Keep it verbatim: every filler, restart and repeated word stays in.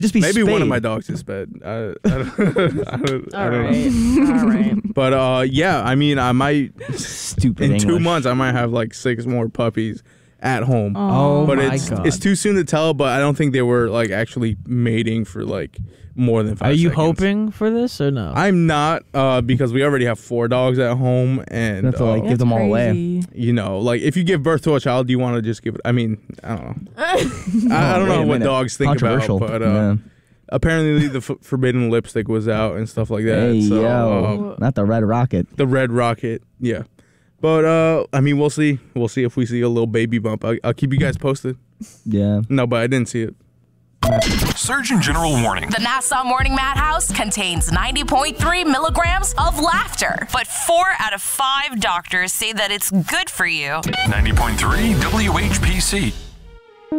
Just be Maybe spayed. one of my dogs is spayed. I, I don't, I don't, All I don't right. know. All right. But uh, yeah, I mean, I might Stupid in English. two months I might have like six more puppies at home. Oh but my it's God. it's too soon to tell. But I don't think they were like actually mating for like more than five. Are you seconds. hoping for this or no? I'm not, uh, because we already have four dogs at home, and You have to, like, uh, give them all away. Crazy. you know, like if you give birth to a child, do you want to just give it? I mean, I don't know. I, I don't Wait a know what minute. dogs think about, Controversial. but uh, Yeah. apparently the f- forbidden lipstick was out and stuff like that. Hey, so yo. um, Not the red rocket. the red rocket, yeah. But uh, I mean, we'll see. We'll see if we see a little baby bump. I- I'll keep you guys posted. Yeah. No, but I didn't see it. Surgeon General warning. The Nassau Morning Madhouse contains ninety point three milligrams of laughter, but four out of five doctors say that it's good for you. ninety point three W H P C.